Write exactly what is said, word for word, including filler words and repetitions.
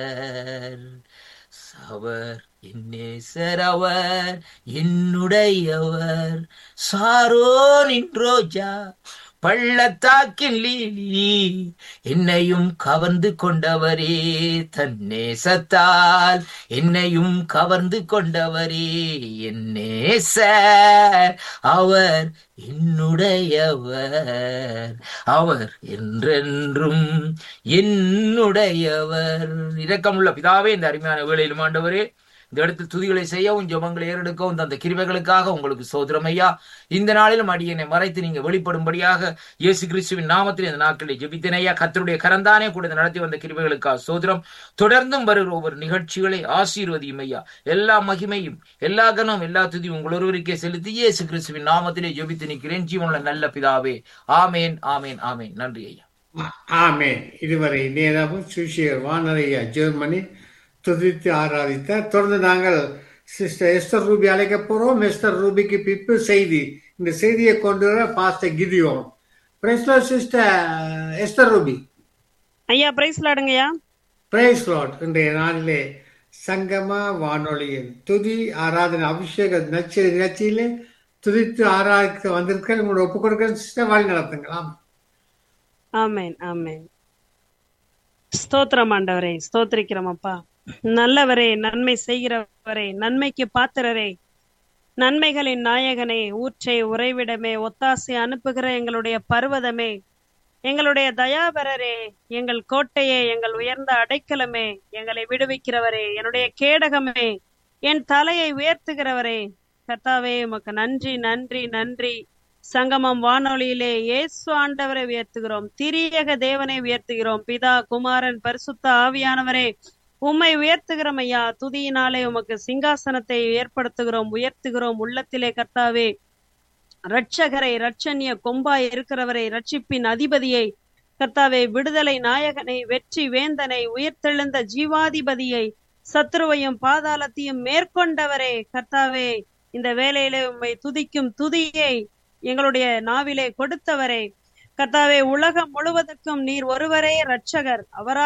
அவர் என் நேசர், அவர் என்னுடையவர். சாரோனின் ரோஜா, பள்ளத்தாக்கின் லீலி, என்னையும் கவர்ந்து கொண்டவரே. தன் நேசத்தால் என்னையும் கவர்ந்து கொண்டவரே. என் நேசர், அவர் என்னுடையவர். அவர் என்றென்றும் என்னுடையவர். இரக்கமுள்ள பிதாவே, இந்த அருமையான வேளையிலும் ஆண்டவரே, இந்த இடத்தில் துதிகளை செய்யவும் ஜெபங்களை ஏறெடுக்கவும் அந்த கிருபைகளுக்காக உங்களுக்கு சோதரம் ஐயா. இந்த நாளிலும் அடியனை மறைத்து நீங்க வெளிப்படும்படியாக இயேசு கிறிஸ்துவின் நாமத்தில் இந்த நாட்களில் ஜெபித்தேன் ஐயா. கர்த்தருடைய கரந்தானே கூட நடத்தி வந்த கிருபைகளுக்காக சோதரம். தொடர்ந்தும் வருகிற ஒவ்வொரு நிகழ்ச்சிகளை ஆசீர்வதியும் ஐயா. எல்லா மகிமையும் எல்லா கனமும் எல்லா துதியும் உங்கள் ஒருவருக்கே செலுத்தி இயேசு கிறிஸ்துவின் நாமத்திலே ஜெபித்து நிற்கிறேன் ஜீவனுள்ள நல்ல பிதாவே. ஆமேன், ஆமேன், ஆமேன். நன்றி ஐயா. ஆமேன். இதுவரை நேரமும் சுஷியர் வானரையா ஜெர்மனி துதித்து ஆராதித்தார். தொடர்ந்து நாங்கள் சிஸ்டர் எஸ்தர் ரூபி அழைக்க போறோம். எஸ்தர் ரூபிக்கு பிப்பு செய்தி, இந்த செய்தியை கொண்டு வர pastor Gideon. Price Lord sister Esther Ruby. ஐயா பிரைஸ் லார்டுங்கய்யா. Price Lord. இன்றைய நாளிலே சங்கம வானொலியில் துதி ஆராதனை அபிஷேக நச்சு நிகழ்ச்சியிலே துதித்து ஆராதிக்க வந்திருக்க உங்களோட ஒப்புக் கொடுக்க சிஸ்டர் வழி நடத்துங்களாம். ஆமேன், ஆமேன். ஸ்தோத்திரம் ஆண்டவரே, ஸ்தோத்திரிக்கிறோம் அப்பா. நல்லவரே, நன்மை செய்கிறவரே, நன்மைக்கு பாத்திரரே, நன்மைகளின் நாயகனே, ஊற்றை உறைவிடமே, ஒத்தாசை அனுப்புகிற எங்களுடைய பர்வதமே, எங்களுடைய தயாபரரே, எங்கள் கோட்டையே, எங்கள் உயர்ந்த அடைக்கலமே, எங்களை விடுவிக்கிறவரே, என்னுடைய கேடகமே, என் தலையை உயர்த்துகிறவரே, கர்த்தாவே உமக்கு நன்றி, நன்றி, நன்றி. சங்கமம் வானொலியிலே இயேசு ஆண்டவரை உயர்த்துகிறோம், திரியக தேவனை உயர்த்துகிறோம், பிதா குமாரன் பரிசுத்த ஆவியானவரே உம்மை உயர்த்துகிறோம் ஐயா. துதியினாலே உமக்கு சிங்காசனத்தை ஏற்படுத்துகிறோம், உயர்த்துகிறோம். உள்ளத்திலே கர்த்தாவே இரட்சகரை, இரட்சண்ய கொம்பாய் இருக்கிறவரை, ரட்சிப்பின் அதிபதியை கர்த்தாவே, விடுதலை நாயகனை, வெற்றி வேந்தனை, உயிர்த்தெழுந்த ஜீவாதிபதியை, சத்ருவையும் பாதாளத்தையும் மேற்கொண்டவரே கர்த்தாவே, இந்த வேளையிலே உம்மை துதிக்கும் துதியை எங்களுடைய நாவிலே கொடுத்தவரே கர்த்தாவே, உலகம் முழுவதற்கும் நீர் ஒருவரே இரட்சகர். அவரா